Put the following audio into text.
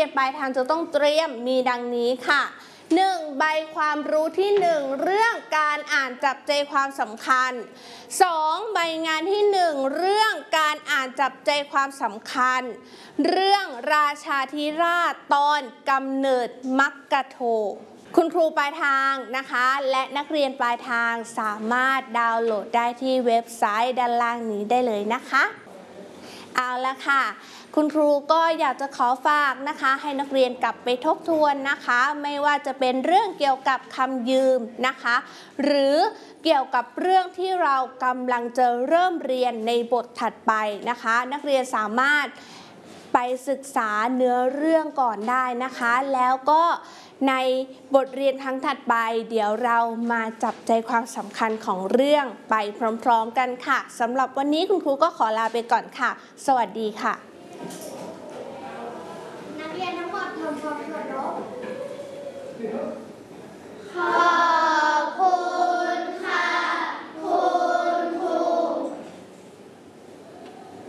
นปลายทางจะต้องเตรียมมีดังนี้ค่ะ 1. ใบความรู้ที่ 1 เรื่องการอ่านจับใจความสำคัญ 2. ใบงานที่ 1 เรื่องการอ่านจับใจความสำคัญเรื่องราชาธิราชตอนกำเนิดมักกะโทคุณครูปลายทางนะคะและนักเรียนปลายทางสามารถดาวน์โหลดได้ที่เว็บไซต์ด้านล่างนี้ได้เลยนะคะเอาละค่ะคุณครูก็อยากจะขอฝากนะคะให้นักเรียนกลับไปทบทวนนะคะไม่ว่าจะเป็นเรื่องเกี่ยวกับคำยืมนะคะหรือเกี่ยวกับเรื่องที่เรากำลังจะเริ่มเรียนในบทถัดไปนะคะนักเรียนสามารถไปศึกษาเนื้อเรื่องก่อนได้นะคะแล้วก็ในบทเรียนครั้งถัดไปเดี๋ยวเรามาจับใจความสำคัญของเรื่องไปพร้อมๆกันค่ะสำหรับวันนี้คุณครูก็ขอลาไปก่อนค่ะสวัสดีค่ะนักเรียนทั้งหมดทำความเคารพ